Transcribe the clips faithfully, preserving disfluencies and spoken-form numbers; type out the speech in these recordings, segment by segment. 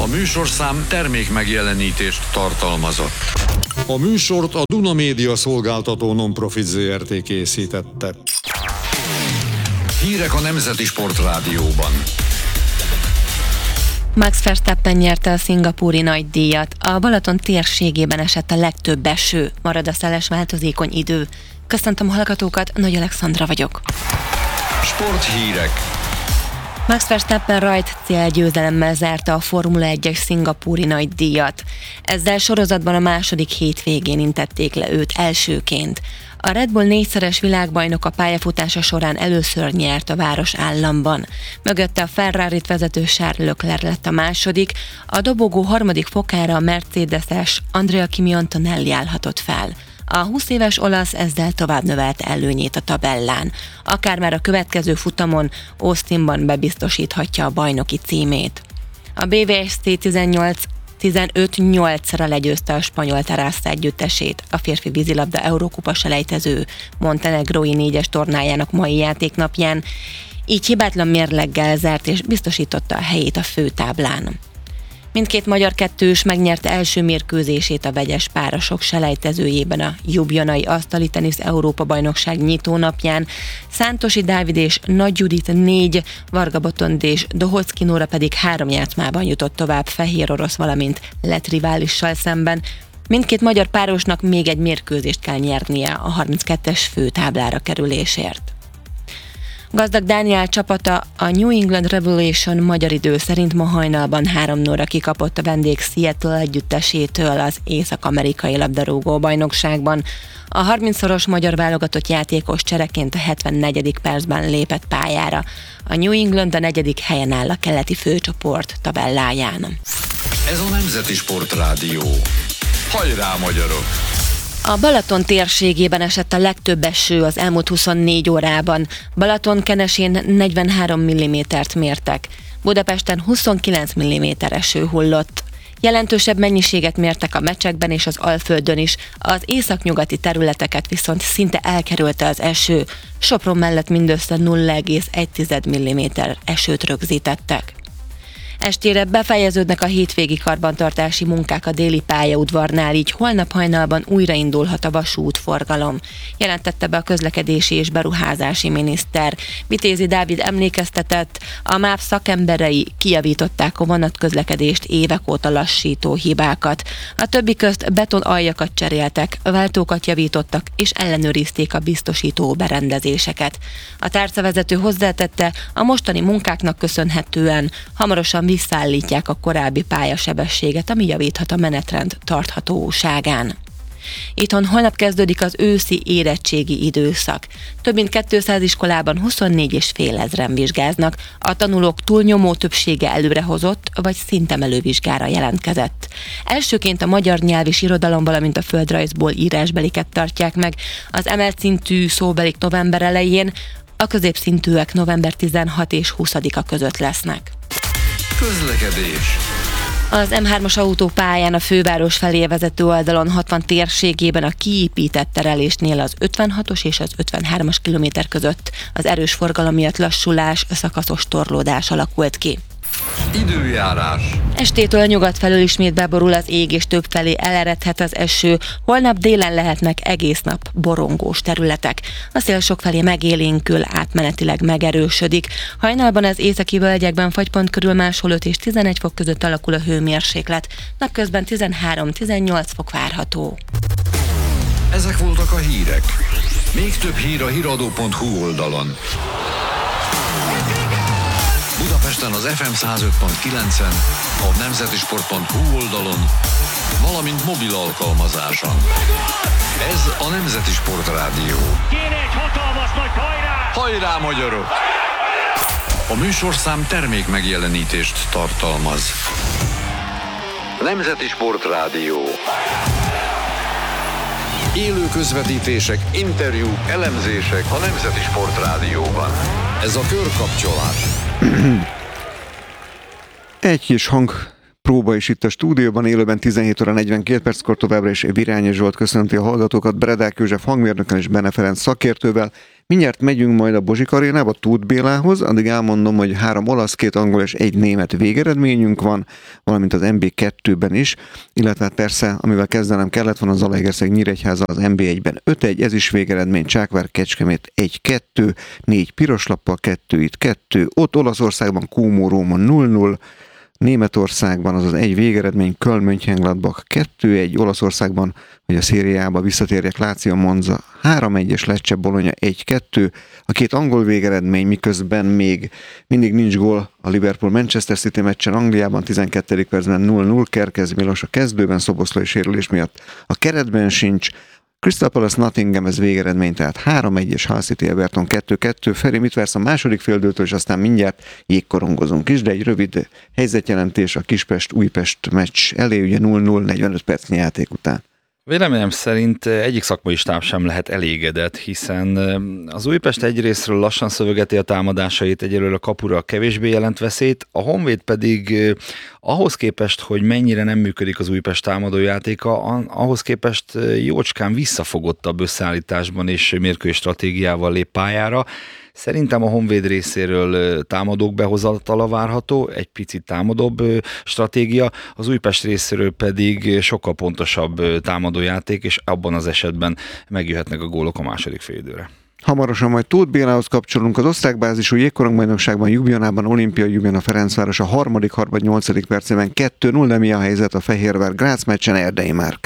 műsorszám termék megjelenítést tartalmazott. A műsort a Duna Média Szolgáltató Nonprofit Zé Er Té készítette. Hírek a Nemzeti Sportrádióban. Max Verstappen nyerte a szingapúri nagydíjat. A Balaton térségében esett a legtöbb eső, marad a szeles változékony idő. Köszöntöm a hallgatókat, Nagy Alexandra vagyok. Sporthírek. Max Verstappen rajt célgyőzelemmel zárta a Formula egyes szingapúri nagydíjat. Ezzel sorozatban a második hétvégén intették le őt elsőként. A Red Bull négyszeres világbajnok a pályafutása során először nyert a város államban. Mögötte a Ferrarit vezető Charles Leclerc lett a második, a dobogó harmadik fokára a mercedeses Andrea Kimi Antonelli állhatott fel. A húsz éves olasz ezzel tovább növelte előnyét a tabellán. Akár már a következő futamon Austinban bebiztosíthatja a bajnoki címét. A bé vé es cé tizenöt nyolcra legyőzte a spanyol Terrassa együttesét, a férfi vízilabda Eurókupa selejtező montenegrói négyes tornájának mai játéknapján, így hibátlan mérleggel zárt és biztosította a helyét a főtáblán. Mindkét magyar kettős megnyerte első mérkőzését a vegyes párosok selejtezőjében a Ljubljanai asztali tenisz Európa-bajnokság nyitónapján. Szántosi Dávid és Nagy Judit négy, Varga Botond és Dohocki Nóra pedig három játszmában jutott tovább fehér orosz, valamint lett riválissal szemben. Mindkét magyar párosnak még egy mérkőzést kell nyernie a harminckettes főtáblára kerülésért. Gazdag Dániel csapata a New England Revolution magyar idő szerint ma hajnalban három óra kikapott a vendég Seattle együttesétől az észak-amerikai labdarúgó bajnokságban. A harmincszoros magyar válogatott játékos csereként a hetvennegyedik percben lépett pályára. A New England a negyedik helyen áll a keleti főcsoport tabelláján. Ez a Nemzeti Sportrádió. Hajrá, magyarok! A Balaton térségében esett a legtöbb eső az elmúlt huszonnégy órában. Balatonkenesén negyvenhárom millimétert mértek. Budapesten huszonkilenc milliméter eső hullott. Jelentősebb mennyiséget mértek a Mecsekben és az Alföldön is, az északnyugati területeket viszont szinte elkerülte az eső. Sopron mellett mindössze nulla egész egy milliméter esőt rögzítettek. Estére befejeződnek a hétvégi karbantartási munkák a déli pályaudvarnál, így holnap hajnalban újraindulhat a vasútforgalom, jelentette be a közlekedési és beruházási miniszter. Vitézi Dávid emlékeztetett, a MÁV szakemberei kijavították a vonatközlekedést évek óta lassító hibákat. A többi közt betonaljakat cseréltek, váltókat javítottak és ellenőrizték a biztosító berendezéseket. A tárcavezető hozzátette, a mostani munkáknak köszönhetően hamarosan visszaállítják a korábbi pályasebességet, ami javíthat a menetrend tarthatóságán. Itthon holnap kezdődik az őszi érettségi időszak. Több mint kétszáz iskolában huszonnégy és fél ezren vizsgáznak, a tanulók túlnyomó többsége előrehozott vagy szintemelő vizsgára jelentkezett. Elsőként a magyar nyelv és irodalom, valamint a földrajzból írásbeliket tartják meg, az emelt szintű szóbelik november elején, a középszintűek november tizenhatodika és huszadika között lesznek. Közlekedés. Az em hármas autópályán a főváros felé vezető oldalon hatvan térségében a kiépített terelésnél az ötvenhatos és az ötvenhármas kilométer között az erős forgalom miatt lassulás, szakaszos torlódás alakult ki. Időjárás. Estétől nyugat felől ismét beborul az ég, és többfelé eleredhet az eső. Holnap délen lehetnek egész nap borongós területek. A szél sokfelé megélénkül, átmenetileg megerősödik. Hajnalban az északi völgyekben fagypont körül máshol öt és tizenegy fok között alakul a hőmérséklet. Napközben tizenhárom-tizennyolc fok várható. Ezek voltak a hírek. Még több hír a híradó pont hu oldalon. Budapesten az ef em száz öt pont kilencen, a nemzetisport pont hu oldalon, valamint mobil alkalmazáson. Ez a Nemzeti Sportrádió. Kéne egy hatalmas nagy hajrá! Hajrá, magyarok! A műsorszám termék megjelenítést tartalmaz. Nemzeti Sportrádió. Élő közvetítések, interjúk, elemzések a Nemzeti Sportrádióban. Ez a körkapcsolás. Egy kis hangpróba is itt a stúdióban, élőben tizenhét óra negyvenkét perckor, továbbra is Virányi Zsolt köszönti a hallgatókat, Bredák József hangmérnökkel és Bene Ferenc szakértővel. Mindjárt megyünk majd a Bozsik arénába Tóth Bélához, addig elmondom, hogy három olasz, két angol és egy német végeredményünk van, valamint az en bé kettőben is, illetve persze, amivel kezdenem kellett, van az Zalaegerszeg Nyíregyháza az en bé egyben öt egy, ez is végeredmény, Csákvár Kecskemét egy kettő, négy piros lappal, kettő itt kettő, ott Olaszországban Como Róma nulla nulla, Németországban az az egy végeredmény, Köln Mönchengladbach kettő egy, Olaszországban, hogy a szériába visszatérjek, Lazio Monza három egy és Lecce Bologna egy kettő. A két angol végeredmény, miközben még mindig nincs gól a Liverpool Manchester City meccsen Angliában, tizenkettedik percben nulla nulla, Kerkez Milos a kezdőben, szoboszlai sérülés miatt a keretben sincs. Crystal Palace Nottingham, ez végeredmény, tehát három egy és Hull City Everton kettő kettő. Feri, mit vársz a második féldőtől, és aztán mindjárt jégkorongozunk is, de egy rövid helyzetjelentés a Kispest-Újpest meccs elé, ugye nulla nulla negyvenöt percnyi játék után. Véleményem szerint egyik szakmai stáb sem lehet elégedett, hiszen az Újpest egyrészről lassan szövegeti a támadásait, egyelőre a kapura kevésbé jelent veszélyt, a Honvéd pedig ahhoz képest, hogy mennyire nem működik az Újpest támadójátéka, ahhoz képest jócskán visszafogottabb összeállításban és mérkőzés stratégiával lép pályára. Szerintem a Honvéd részéről támadók behozatala várható, egy picit támadóbb stratégia, az Újpest részéről pedig sokkal pontosabb támadójáték, és abban az esetben megjöhetnek a gólok a második félidőre. Hamarosan majd Tóth Bélához kapcsolunk. Az osztálybázisú jégkorongbajnokságban Ljubljanában Olimpia Ljubljana Ferencváros a harmadik harmad nyolcadik percében kettő nulla, de mi a helyzet a Fehérvár Grác meccsen, Erdei Márk?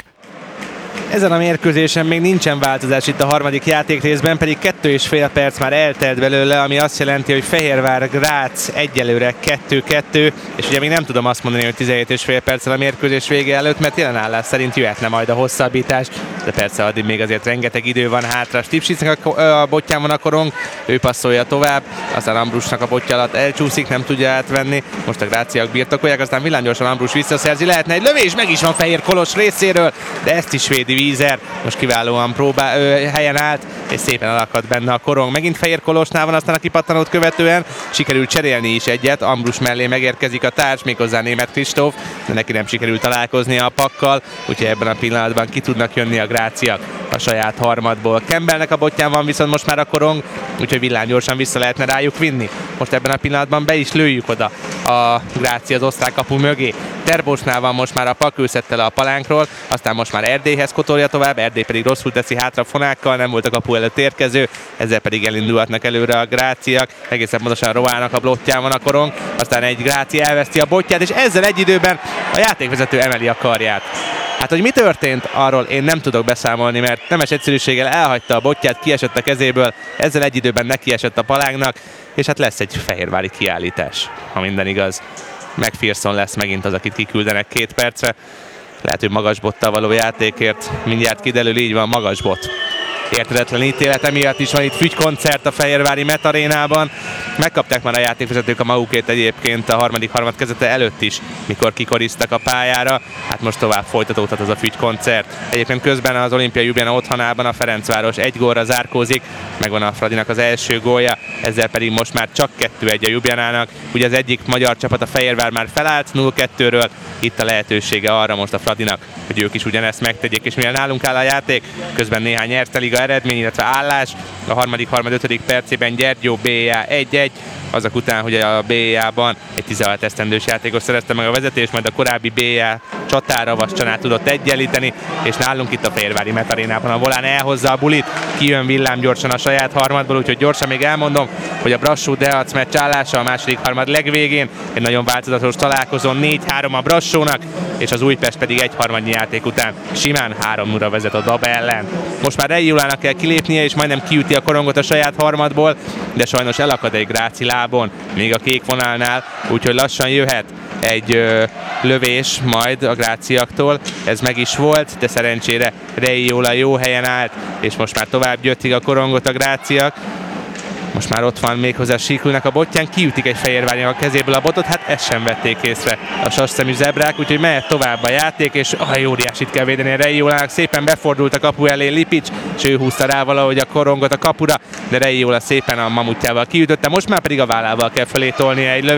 Ezen a mérkőzésen még nincsen változás itt a harmadik játékrészben, pedig kettő és fél perc már eltelt belőle, ami azt jelenti, hogy Fehérvár Grác egyelőre kettő kettő, és ugye még nem tudom azt mondani, hogy tizenhét és fél perccel a mérkőzés vége előtt, mert jelen állás szerint jöhetne majd a hosszabbítás, de persze addig még azért rengeteg idő van hátra. Stipsicnek a, a botján van a korong, ő passzolja tovább, aztán Ambrusnak a botja alatt elcsúszik, nem tudja átvenni, most a gráciak birtokolják, aztán villámgyorsan Ambrus visszaszerzi, lehetne egy lövés, meg is van Fehér Kolos részéről, de ezt is védi Vízer, most kiválóan próbál, ö, helyen állt, és szépen alakadt benne a korong. Megint Fehér Kolosnál van, aztán a kipattanót követően sikerült cserélni is egyet, Ambrus mellé megérkezik a társ, méghozzá Németh Kristóf, de neki nem sikerült találkoznia a pakkal, úgyhogy ebben a pillanatban ki tudnak jönni a gráciak a saját harmadból. Campbellnek a botján van viszont most már a korong, úgyhogy villámgyorsan vissza lehetne rájuk vinni. Most ebben a pillanatban be is lőjük oda a Grácia az osztrák kapu mögé. Terbósnál van most már a pak, ő szedte le a palánkról, aztán most már Erdélyhez kotolja tovább, Erdély pedig rosszul teszi hátra fonákkal, nem volt a kapu előtt érkező, ezzel pedig elindulhatnak előre a gráciak, egészen pontosan Roának a blottján van a korong, aztán egy Grácia elveszti a botját, és ezzel egy időben a játékvezető emeli a karját. Hát, hogy mi történt, arról én nem tudok beszámolni, mert nemes egyszerűséggel elhagyta a botját, kiesett a kezéből, ezzel egy időben nekiesett a palánknak, és hát lesz egy fehérvári kiállítás, ha minden igaz. McPherson lesz megint az, akit kiküldenek két percre. Lehet, hogy magas bottal való játékért mindjárt kiderül, így van, magas bot. Érthetetlen ítélete miatt is van itt fügykoncert a Fehérvári Met Arénában. Megkapták már a játékvezetők a magukét egyébként a harmadik harmad kezdete előtt is, mikor kikoriztak a pályára. Hát most tovább folytatódhat az a fügykoncert. Egyébként közben az Olimpia Ljubljana otthonában a Ferencváros egy gólra zárkózik, megvan a Fradinak az első gólja, ezzel pedig most már csak kettő egy a Ljubljanának. Ugye az egyik magyar csapat, a Fehérvár már felállt nulla kettőről, itt a lehetősége arra most a Fradinak, hogy ők is ugyanezt megtegyék, és mivel nálunk áll a játék, közben néhány Erste Liga eredmény, illetve állás. A harmadik harmad ötödik percében Gyergyó bé á egy egy, azok után, hogy a bé á-ban egy tizenhat esztendős játékos szerezte meg a vezetést, majd a korábbi bé á csatára Vascsanát tudott egyenlíteni, és nálunk itt a Fehérvári Met Arénában a Volán elhozza a bulit, kijön villám gyorsan a saját harmadból, úgyhogy gyorsan még elmondom, hogy a Brassó-Deac meccs állása a második harmad legvégén, egy nagyon változatos találkozón négy három a Brassónak, és az Újpest pedig egy harmadnyi játék után simán három nulla vezet a Daba ellen. Most már Reiulának kell kilépnie, és majdnem kiüti a korongot a saját harmadból, de sajnos elakad egy Gráci lábon, még a kék vonalnál, úgyhogy lassan jöhet egy ö, lövés majd a gráciaktól, ez meg is volt, de szerencsére Reiola jó helyen állt, és most már tovább gyöttik a korongot a gráciak. Most már ott van méghozzá Síkulnak a botján, kiütik egy Fehérvárnak a kezéből a botot, hát ezt sem vették észre a sasszemű zebrák, úgyhogy mehet tovább a játék, és ah, óriásit kell védeni a Reiolának, szépen befordult a kapu elé Lipics, és ő húzta rá valahogy a korongot a kapura, de Reiola szépen a mamutjával kiütötte, most már pedig a vállával kell fölé tolnia egy lövést,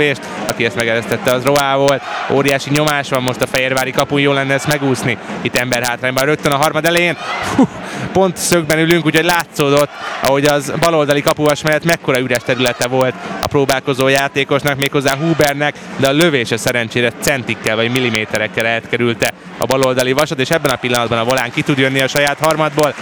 aki ezt megeresztette, az Roá volt. Óriási nyomás van most a fehérvári kapun, jól lenne ezt megúszni. Itt ember hátrányban rögtön a harmad elején. Hú, pont szögben ülünk, úgyhogy látszódott, ahogy az baloldali kapuvas mellett mekkora üres területe volt a próbálkozó játékosnak, méghozzá Hubernek, de a lövése szerencsére centikkel vagy milliméterekkel elkerülte a baloldali vasat, és ebben a pillanatban a Volán ki tud jönni a saját harmadból.